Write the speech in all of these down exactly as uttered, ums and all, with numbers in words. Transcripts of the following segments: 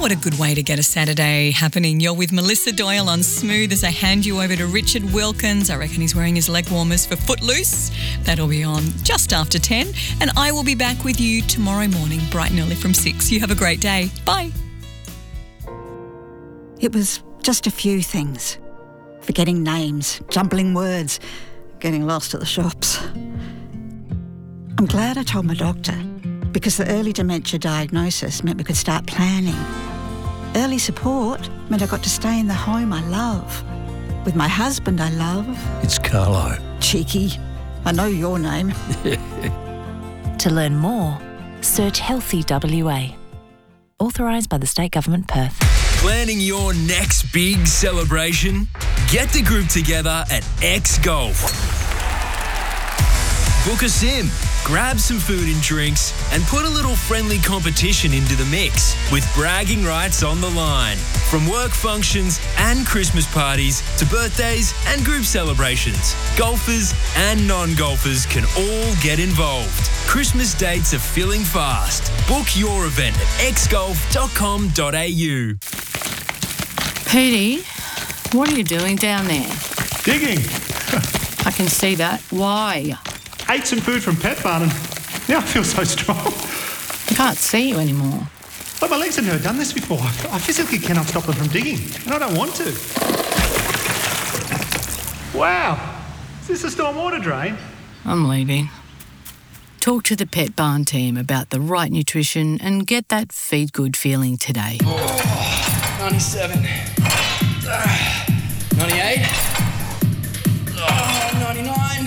what a good way to get a Saturday happening. You're with Melissa Doyle on Smooth as I hand you over to Richard Wilkins. I reckon he's wearing his leg warmers for Footloose. That'll be on just after ten. And I will be back with you tomorrow morning, bright and early from six. You have a great day. Bye. It was just a few things. Forgetting names, jumbling words, getting lost at the shops. I'm glad I told my doctor, because the early dementia diagnosis meant we could start planning. Early support meant I got to stay in the home I love, with my husband I love. It's Carlo. Cheeky. I know your name. To learn more, search Healthy W A. Authorised by the State Government, Perth. Planning your next big celebration? Get the group together at X Golf. Book a sim, grab some food and drinks, and put a little friendly competition into the mix with bragging rights on the line. From work functions and Christmas parties to birthdays and group celebrations, golfers and non-golfers can all get involved. Christmas dates are filling fast. Book your event at x golf dot com dot a u. Petey, what are you doing down there? Digging. I can see that. Why? Ate some food from Pet Barn and now I feel so strong. I can't see you anymore. But my legs have never done this before. I physically cannot stop them from digging, and I don't want to. Wow. Is this a stormwater drain? I'm leaving. Talk to the Pet Barn team about the right nutrition and get that feed good feeling today. Oh, ninety-seven. Uh, ninety-eight. Oh, ninety-nine.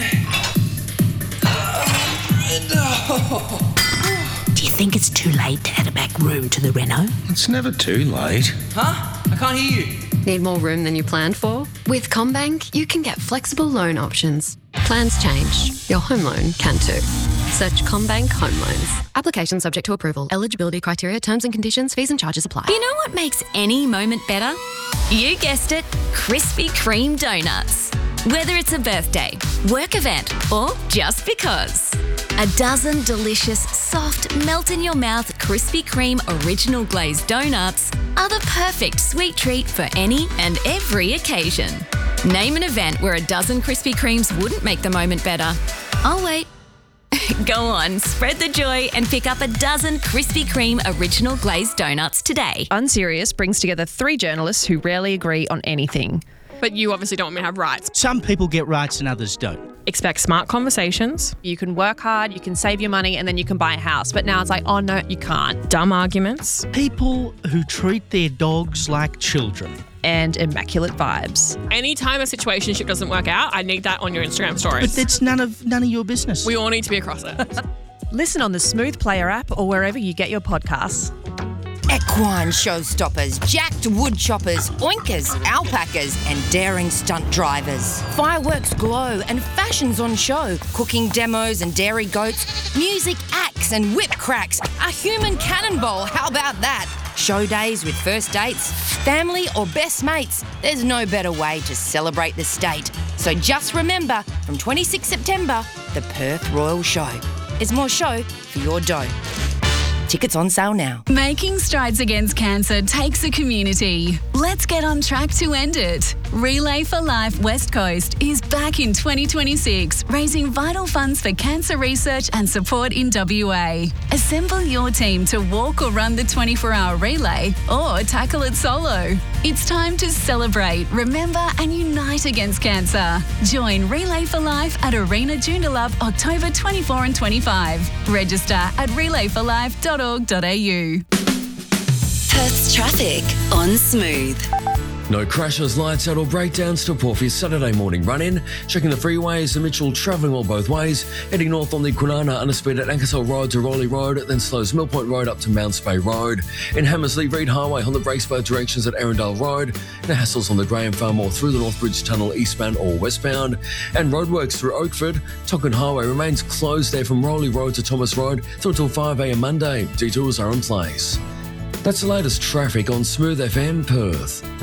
Do you think it's too late to add a back room to the reno? It's never too late. Huh? I can't hear you. Need more room than you planned for? With CommBank, you can get flexible loan options. Plans change. Your home loan can too. Search CommBank Home Loans. Application subject to approval. Eligibility criteria, terms and conditions, fees and charges apply. You know what makes any moment better? You guessed it, Krispy Kreme donuts. Whether it's a birthday, work event, or just because. A dozen delicious, soft, melt-in-your-mouth Krispy Kreme original glazed donuts are the perfect sweet treat for any and every occasion. Name an event where a dozen Krispy Kremes wouldn't make the moment better. I'll wait. Go on, spread the joy and pick up a dozen Krispy Kreme original glazed donuts today. Unserious brings together three journalists who rarely agree on anything. But you obviously don't want me to have rights. Some people get rights and others don't. Expect smart conversations. You can work hard, you can save your money, and then you can buy a house. But now it's like, oh no, you can't. Dumb arguments. People who treat their dogs like children. And immaculate vibes. Anytime a situationship doesn't work out, I need that on your Instagram stories. But that's none of none of your business. We all need to be across it. Listen on the Smooth Player app or wherever you get your podcasts. Equine showstoppers, jacked wood choppers, oinkers, alpacas and daring stunt drivers. Fireworks glow and fashions on show. Cooking demos and dairy goats. Music acts and whip cracks. A human cannonball, how about that? Show days with first dates, family or best mates. There's no better way to celebrate the state. So just remember, from twenty-sixth September, the Perth Royal Show. There's more show for your dough. Tickets on sale now. Making strides against cancer takes a community. Let's get on track to end it. Relay for Life West Coast is back in twenty twenty-six, raising vital funds for cancer research and support in W A. Assemble your team to walk or run the twenty-four hour relay or tackle it solo. It's time to celebrate, remember and unite against cancer. Join Relay for Life at Arena Joondalup October twenty-fourth and twenty-fifth. Register at relay for life dot org dot a u. Perth's traffic on Smooth. No crashes, lights out or breakdowns to report for your Saturday morning run-in. Checking the freeways, the Mitchell travelling well both ways. Heading north on the Kwinana underspeed at Ankersall Road to Rowley Road, then slows Mill Point Road up to Mounts Bay Road. In Hammersley, Reed Highway on the brakes both directions at Arundel Road. No hassles on the Graham Farm or through the Northbridge Tunnel eastbound or westbound. And roadworks through Oakford. Tonkin Highway remains closed there from Rowley Road to Thomas Road through until five a m Monday. Detours are in place. That's the latest traffic on Smooth F M Perth.